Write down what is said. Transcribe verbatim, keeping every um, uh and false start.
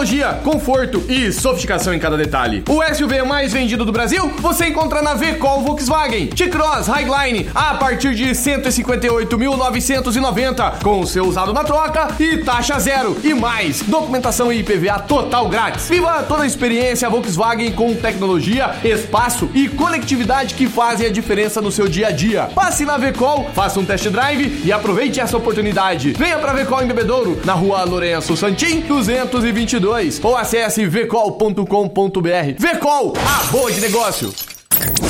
Tecnologia, conforto e sofisticação em cada detalhe. O S U V mais vendido do Brasil você encontra na V-Col Volkswagen. T-Cross Highline a partir de cento e cinquenta e oito mil novecentos e noventa, com o seu usado na troca e taxa zero. E mais, documentação e I P V A total grátis. Viva toda a experiência Volkswagen com tecnologia, espaço e conectividade que fazem a diferença no seu dia a dia. Passe na V-Col, faça um test drive e aproveite essa oportunidade. Venha pra V-Col em Bebedouro, na rua Lourenço Santim, duzentos e vinte e dois, ou acesse v col ponto com ponto b r. V-Col, a boa de negócio.